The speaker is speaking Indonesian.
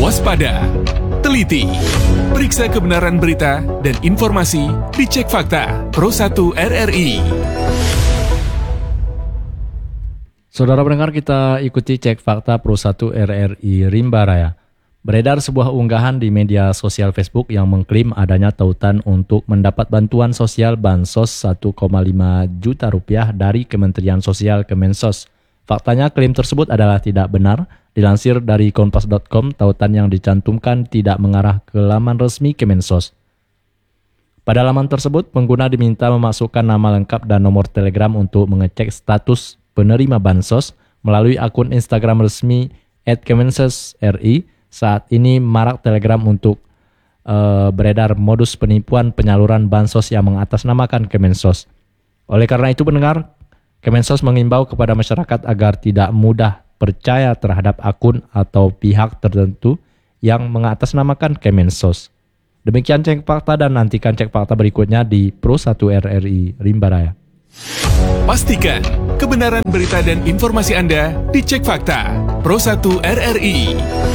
Waspada, teliti, periksa kebenaran berita dan informasi di Cek Fakta Pro 1 RRI. Saudara pendengar, kita ikuti Cek Fakta Pro 1 RRI Rimba Raya. Beredar sebuah unggahan di media sosial Facebook yang mengklaim adanya tautan untuk mendapat bantuan sosial Bansos 1,5 juta rupiah dari Kementerian Sosial Kemensos. Faktanya klaim tersebut adalah tidak benar. Dilansir dari kompas.com, tautan yang dicantumkan tidak mengarah ke laman resmi Kemensos. Pada laman tersebut, pengguna diminta memasukkan nama lengkap dan nomor Telegram untuk mengecek status penerima Bansos melalui akun Instagram resmi @KemensosRI. Saat ini marak Telegram untuk beredar modus penipuan penyaluran Bansos yang mengatasnamakan Kemensos. Oleh karena itu pendengar, Kemensos mengimbau kepada masyarakat agar tidak mudah percaya terhadap akun atau pihak tertentu yang mengatasnamakan Kemensos. Demikian Cek Fakta, dan nantikan Cek Fakta berikutnya di Pro 1 RRI Rimba Raya. Pastikan kebenaran berita dan informasi Anda di Cek Fakta Pro 1 RRI.